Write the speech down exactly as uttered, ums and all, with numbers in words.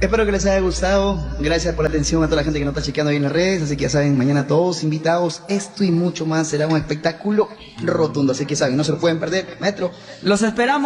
Espero que les haya gustado. Gracias por la atención a toda la gente que nos está chequeando ahí en las redes. Así que ya saben, mañana todos invitados. Esto y mucho más será un espectáculo rotundo. Así que saben, no se lo pueden perder. Maestro. Los esperamos.